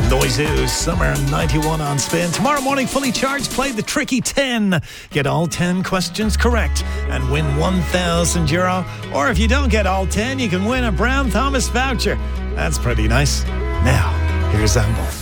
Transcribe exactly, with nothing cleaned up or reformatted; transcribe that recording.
Noizu, Summer ninety-one on Spin. Tomorrow morning, fully charged, play the tricky ten. Get all ten questions correct and win one thousand euro. Or if you don't get all ten, you can win a Brown Thomas voucher. That's pretty nice. Now, here's Amble.